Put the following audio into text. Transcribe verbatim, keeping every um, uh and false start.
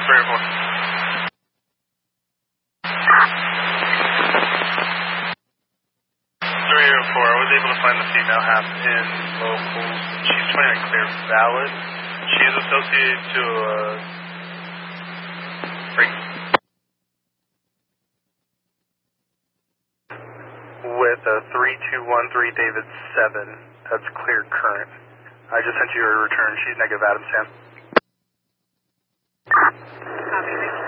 three or four. three or four, I was able to find the female half in locals. She's twenty-nine Clear Valid. She is associated to a break with a three two one three David seven. That's clear current. I just sent you a return. She's negative Adam Sam. Copy.